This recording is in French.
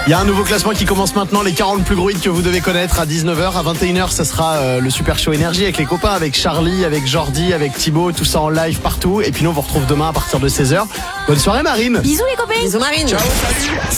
Il y a un nouveau classement qui commence maintenant, les 40 plus gros hits que vous devez connaître à 19h. À 21h, ça sera le Super Show Énergie avec les copains, avec Charlie, avec Jordi, avec Thibaut, tout ça en live partout. Et puis nous, on vous retrouve demain à partir de 16h. Bonne soirée Marine. Bisous les copains. Bisous Marine. Ciao, salut.